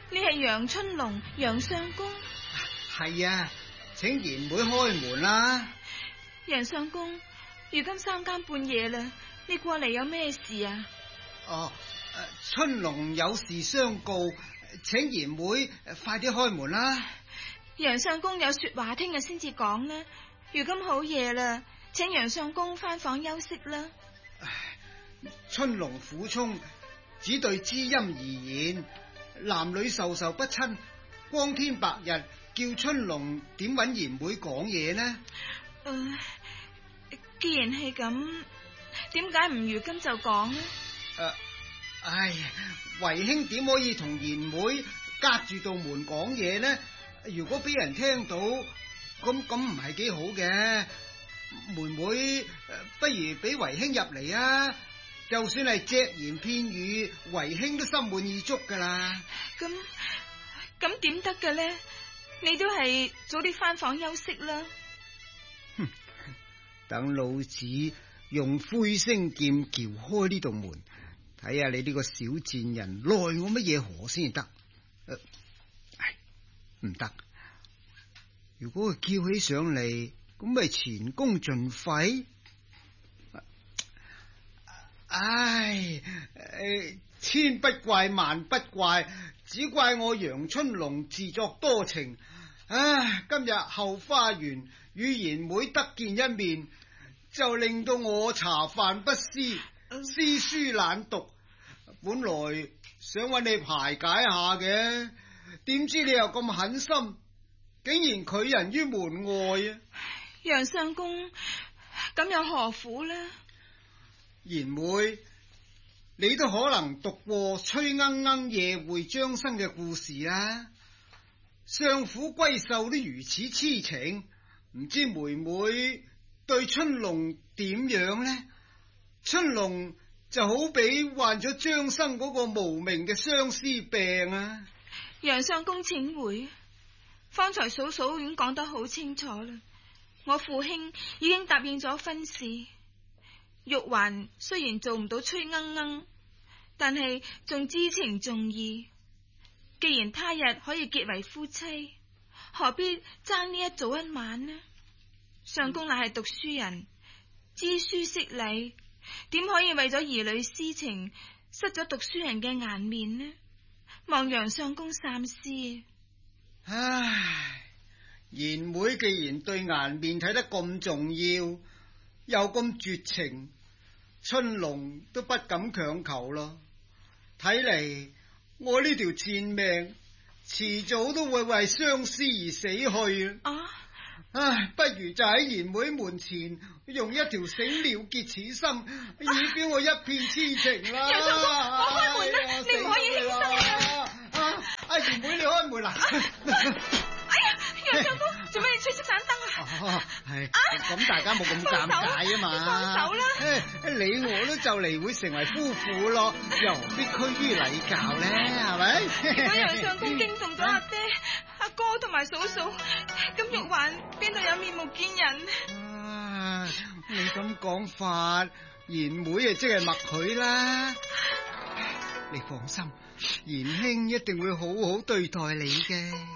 你係楊春龍，楊相公？ 係啊，請賢妹開門啦。 楊相公，如今3更半夜啦，你過嚟有咩事啊？ 春龍有事相告，請賢妹快啲開門啦。 楊相公有說話聽日先至講啦，如今好夜啦，請楊相公翻房休息啦。 春龍苦衷，只對知音而言，男女授受不親，光天白日叫春龍點搵賢妹講嘢呢？ 既然係咁，點解唔如今就講呢？ 為兄點可以同賢妹隔住道門講嘢呢？如果俾人聽到，咁唔係幾好嘅。妹妹，不如俾為兄入嚟啊！就算係隻言片語，為兄都心滿意足噶啦。 咁點得嘅呢？你都係早啲翻房休息啦。 等老子用灰星劍撬開呢道門，睇下你呢個小賤人奈我乜嘢何先得？唔得！如果佢叫起上嚟，咁咪前功盡廢。千不怪萬不怪，只怪我楊春龍自作多情。今日後花園與賢妹得見一面，就令到我茶飯不思，詩書懶讀。本來想揾你排解下嘅，點知你又咁狠心，竟然拒人於門外啊！ 楊相公，咁又何苦呢？ 賢妹，你都可能讀過崔鶯鶯夜會張生嘅故事啊！相府閨秀都如此痴情，唔知妹妹對春龍點樣呢？春龍就好比患咗張生嗰個無名嘅相思病啊！ 楊相公請回，方才嫂嫂已經講得好清楚啦。我父兄已經答應咗婚事，玉環雖然做唔到崔鶯鶯，但係仲知情重義。既然他日可以結為夫妻，何必爭呢一早一晚呢？相公乃係讀書人，知書識禮，點可以為咗兒女私情失咗讀書人嘅顏面呢？望楊相公三思。 賢妹既然對顏面睇得咁重要，又咁絕情，春龍都不敢強求咯。睇嚟我呢條賤命遲早都會為相思而死去啊！不如就喺賢妹門前用一條繩了結此心，以表我一片痴情啦！ 楊相公，我開門啦，你唔可以輕生啊！ 賢妹你開門啦！ 楊相公，做咩你吹熄盞燈啊？ 係咁，大家冇咁尷尬啊嘛！ 你放手啦！ 你我都就嚟會成為夫婦咯，又何必拘於禮教咧？係咪？ 如果楊相公驚動咗阿爹、阿哥同埋嫂嫂，咁玉環邊度有面目見人？ 你咁講法，賢妹啊，即係默許啦。你放心，賢兄一定會好好對待你嘅。